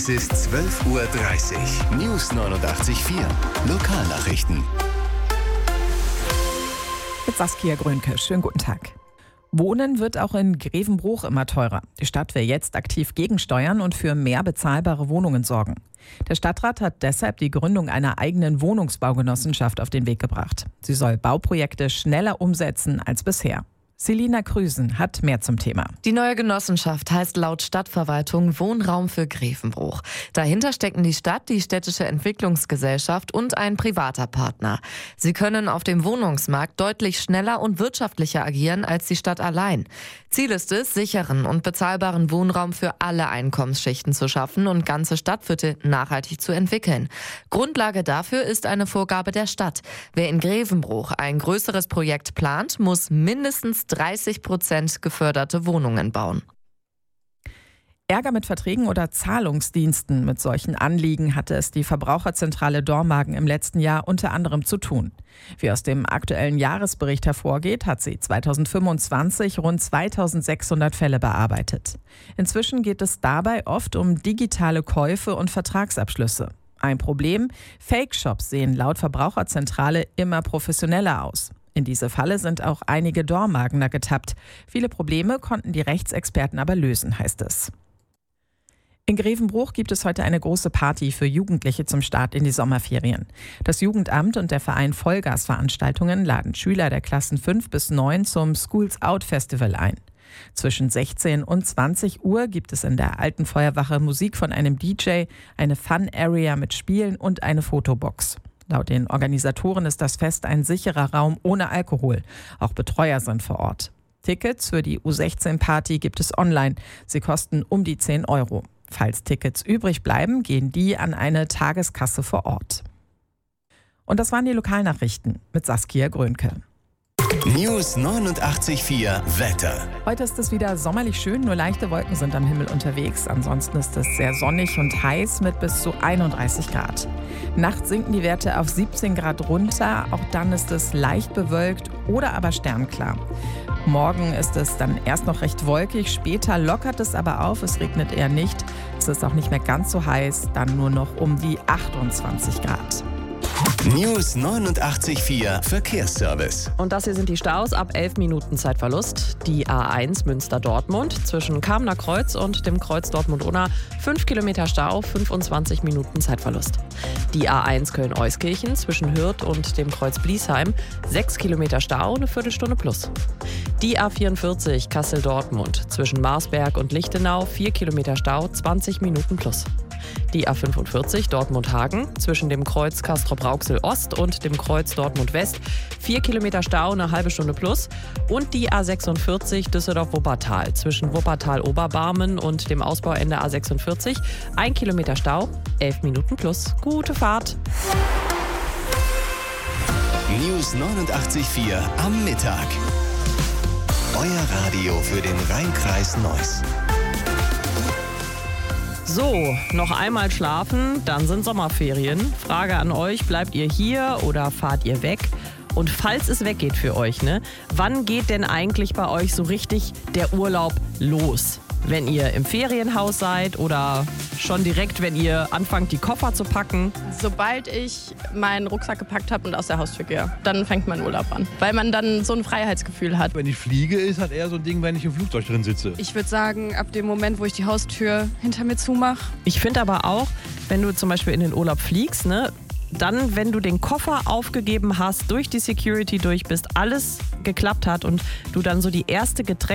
Es ist 12:30 Uhr. News 89.4. Lokalnachrichten. Mit Saskia Grönke. Schönen guten Tag. Wohnen wird auch in Grevenbruch immer teurer. Die Stadt will jetzt aktiv gegensteuern und für mehr bezahlbare Wohnungen sorgen. Der Stadtrat hat deshalb die Gründung einer eigenen Wohnungsbaugenossenschaft auf den Weg gebracht. Sie soll Bauprojekte schneller umsetzen als bisher. Selina Krüsen hat mehr zum Thema. Die neue Genossenschaft heißt laut Stadtverwaltung Wohnraum für Grevenbruch. Dahinter stecken die Stadt, die städtische Entwicklungsgesellschaft und ein privater Partner. Sie können auf dem Wohnungsmarkt deutlich schneller und wirtschaftlicher agieren als die Stadt allein. Ziel ist es, sicheren und bezahlbaren Wohnraum für alle Einkommensschichten zu schaffen und ganze Stadtviertel nachhaltig zu entwickeln. Grundlage dafür ist eine Vorgabe der Stadt. Wer in Grevenbruch ein größeres Projekt plant, muss mindestens 30% geförderte Wohnungen bauen. Ärger mit Verträgen oder Zahlungsdiensten. Mit solchen Anliegen hatte es die Verbraucherzentrale Dormagen im letzten Jahr unter anderem zu tun. Wie aus dem aktuellen Jahresbericht hervorgeht, hat sie 2025 rund 2600 Fälle bearbeitet. Inzwischen geht es dabei oft um digitale Käufe und Vertragsabschlüsse. Ein Problem: Fake-Shops sehen laut Verbraucherzentrale immer professioneller aus. In diese Falle sind auch einige Dormagener getappt. Viele Probleme konnten die Rechtsexperten aber lösen, heißt es. In Grevenbruch gibt es heute eine große Party für Jugendliche zum Start in die Sommerferien. Das Jugendamt und der Verein Vollgas-Veranstaltungen laden Schüler der Klassen 5 bis 9 zum Schools Out Festival ein. Zwischen 16 und 20 Uhr gibt es in der Alten Feuerwache Musik von einem DJ, eine Fun-Area mit Spielen und eine Fotobox. Laut den Organisatoren ist das Fest ein sicherer Raum ohne Alkohol. Auch Betreuer sind vor Ort. Tickets für die U16-Party gibt es online. Sie kosten um die 10 Euro. Falls Tickets übrig bleiben, gehen die an eine Tageskasse vor Ort. Und das waren die Lokalnachrichten mit Saskia Grönke. News 89.4 Wetter. Heute ist es wieder sommerlich schön, nur leichte Wolken sind am Himmel unterwegs. Ansonsten ist es sehr sonnig und heiß mit bis zu 31 Grad. Nachts sinken die Werte auf 17 Grad runter. Auch dann ist es leicht bewölkt oder aber sternklar. Morgen ist es dann erst noch recht wolkig, später lockert es aber auf, es regnet eher nicht. Es ist auch nicht mehr ganz so heiß, dann nur noch um die 28 Grad. News 89.4 Verkehrsservice. Und das hier sind die Staus ab 11 Minuten Zeitverlust. Die A1 Münster-Dortmund zwischen Kamener Kreuz und dem Kreuz Dortmund-Unna 5 Kilometer Stau, 25 Minuten Zeitverlust. Die A1 Köln-Euskirchen zwischen Hürth und dem Kreuz Bliesheim 6 Kilometer Stau, eine Viertelstunde plus. Die A44 Kassel-Dortmund zwischen Marsberg und Lichtenau 4 Kilometer Stau, 20 Minuten plus. Die A45 Dortmund-Hagen zwischen dem Kreuz Castrop-Rauxel Ost und dem Kreuz Dortmund West 4 Kilometer Stau, eine halbe Stunde plus. Und die A46 Düsseldorf-Wuppertal zwischen Wuppertal-Oberbarmen und dem Ausbauende A46 1 Kilometer Stau, 11 Minuten plus. Gute Fahrt! News 89.4 am Mittag. Euer Radio für den Rhein-Kreis Neuss. So, noch einmal schlafen, dann sind Sommerferien. Frage an euch, bleibt ihr hier oder fahrt ihr weg? Und falls es weggeht für euch, wann geht denn eigentlich bei euch so richtig der Urlaub los? Wenn ihr im Ferienhaus seid oder schon direkt, wenn ihr anfangt, die Koffer zu packen? Sobald ich meinen Rucksack gepackt habe und aus der Haustür gehe, dann fängt mein Urlaub an. Weil man dann so ein Freiheitsgefühl hat. Wenn ich fliege, ist halt eher so ein Ding, wenn ich im Flugzeug drin sitze. Ich würde sagen, ab dem Moment, wo ich die Haustür hinter mir zumache. Ich finde aber auch, wenn du zum Beispiel in den Urlaub fliegst, dann, wenn du den Koffer aufgegeben hast, durch die Security durch bist, alles geklappt hat und du dann so die erste